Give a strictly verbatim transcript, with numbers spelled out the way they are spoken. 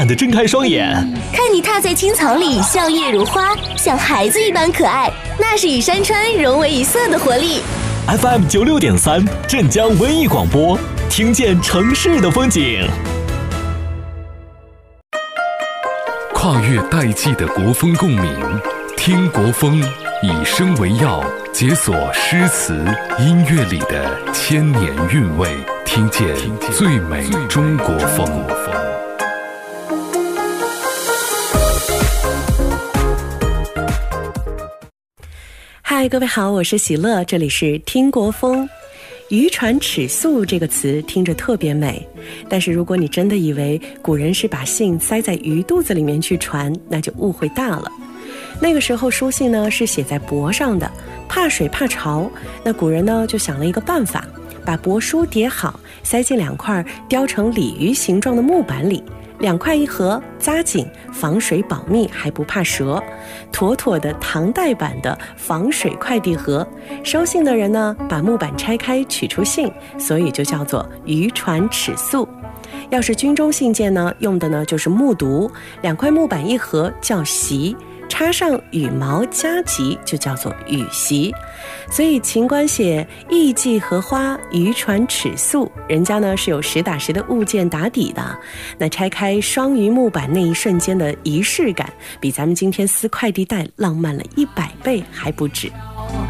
满地睁开双眼。 看你踏在青草里，笑靥如花，像孩子一般可爱，那是与山川融为一色的活力。 F M 九六点三，镇江文艺广播，听见城市的风景。 跨越代际的国风共鸣，听国风，以声为药，解锁诗词音乐里的千年韵味，听见最美中国风。 嗨，各位好，我是喜乐，这里是听国风。渔船尺素这个词听着特别美，但是如果你真的以为古人是把信塞在鱼肚子里面去传，那就误会大了。那个时候书信呢是写在帛上的，怕水怕潮，那古人呢就想了一个办法，把帛书叠好，塞进两块雕成鲤鱼形状的木板里，两块一合，扎紧，防水保密，还不怕折，妥妥的唐代版的防水快递盒。收信的人呢，把木板拆开，取出信，所以就叫做渔船尺素。要是军中信件呢，用的呢就是木牍，两块木板一合叫席，插上羽毛加急就叫做羽席。所以秦观写艺伎荷花，渔船尺素，人家呢是有实打实的物件打底的。那拆开双鱼木板那一瞬间的仪式感，比咱们今天撕快递袋浪漫了一百倍还不止。